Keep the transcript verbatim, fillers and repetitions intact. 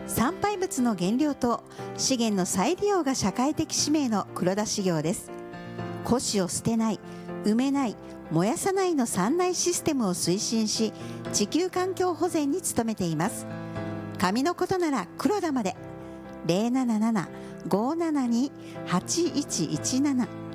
産廃物の減量と資源の再利用が社会的使命の黒田事業です。古紙を捨てない、埋めない、燃やさないの三内システムを推進し、地球環境保全に努めています。紙のことなら黒田まで。ゼロなななな ごーななに はちいちいちなな